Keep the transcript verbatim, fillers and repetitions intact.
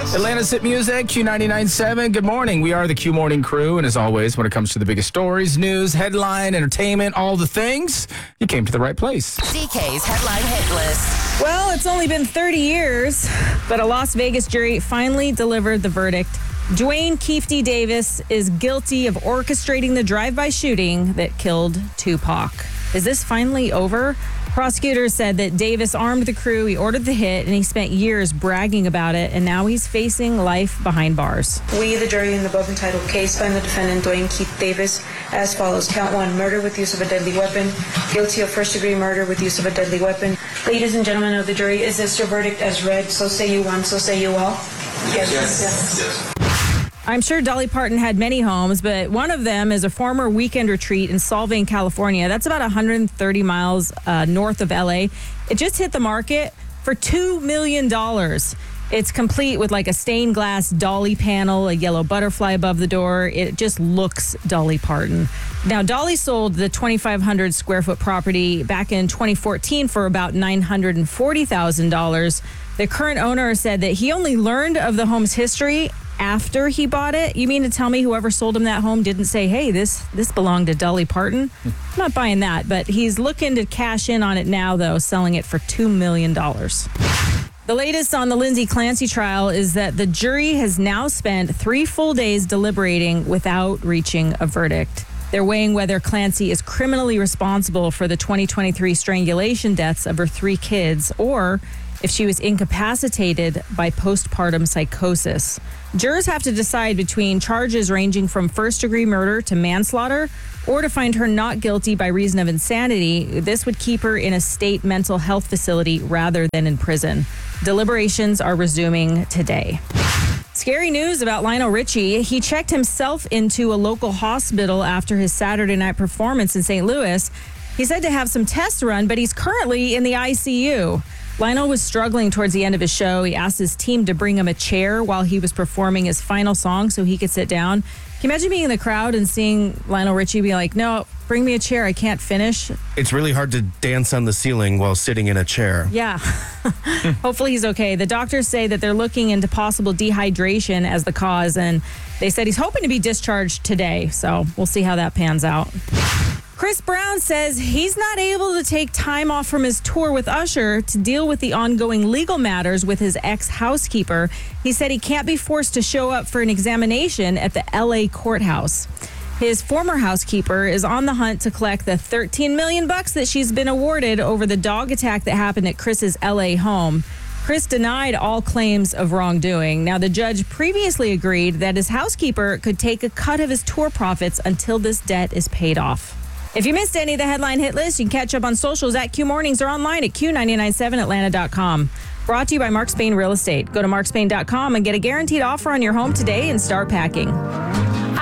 Atlanta's Hit Music, Q ninety-nine point seven. Good morning. We are the Q Morning Crew, and as always, when it comes to the biggest stories, news, headline, entertainment, all the things, you came to the right place. D K's Headline Hit List. Well, it's only been thirty years, but a Las Vegas jury finally delivered the verdict. Duane Keefty Davis is guilty of orchestrating the drive-by shooting that killed Tupac. Is this finally over? Prosecutors said that Davis armed the crew, he ordered the hit, and he spent years bragging about it, and now he's facing life behind bars. We, the jury in the above entitled case, find the defendant, Duane Keith Davis, as follows. Count one, murder with use of a deadly weapon. Guilty of first-degree murder with use of a deadly weapon. Ladies and gentlemen of the jury, is this your verdict as read? So say you one, so say you all? Yes. Yes. yes. yes. I'm sure Dolly Parton had many homes, but one of them is a former weekend retreat in Solvang, California. That's about one hundred thirty miles uh, north of L A. It just hit the market for two million dollars. It's complete with like a stained glass Dolly panel, a yellow butterfly above the door. It just looks Dolly Parton. Now, Dolly sold the twenty-five hundred square foot property back in twenty fourteen for about nine hundred forty thousand dollars. The current owner said that he only learned of the home's history after he bought it. You mean to tell me whoever sold him that home didn't say, hey, this this belonged to Dolly Parton? I'm not buying that, but he's looking to cash in on it now, though, selling it for two million dollars. The latest on the Lindsay Clancy trial is that the jury has now spent three full days deliberating without reaching a verdict. They're weighing whether Clancy is criminally responsible for the twenty twenty-three strangulation deaths of her three kids, or if she was incapacitated by postpartum psychosis. Jurors have to decide between charges ranging from first-degree murder to manslaughter, or to find her not guilty by reason of insanity. This would keep her in a state mental health facility rather than in prison. Deliberations are resuming today. Scary news about Lionel Richie. He checked himself into a local hospital after his Saturday night performance in Saint Louis. He said to have some tests run, but he's currently in the I C U. Lionel was struggling towards the end of his show. He asked his team to bring him a chair while he was performing his final song so he could sit down. Can you imagine being in the crowd and seeing Lionel Richie be like, no, bring me a chair, I can't finish? It's really hard to dance on the ceiling while sitting in a chair. Yeah. Hopefully he's okay. The doctors say that they're looking into possible dehydration as the cause, and they said he's hoping to be discharged today, so we'll see how that pans out. Chris Brown says he's not able to take time off from his tour with Usher to deal with the ongoing legal matters with his ex-housekeeper. He said he can't be forced to show up for an examination at the L A courthouse. His former housekeeper is on the hunt to collect the thirteen million bucks that she's been awarded over the dog attack that happened at Chris's L A home. Chris denied all claims of wrongdoing. Now, the judge previously agreed that his housekeeper could take a cut of his tour profits until this debt is paid off. If you missed any of the headline hit list, you can catch up on socials at Q Mornings or online at Q nine nine seven Atlanta dot com. Brought to you by Mark Spain Real Estate. Go to mark spain dot com and get a guaranteed offer on your home today and start packing.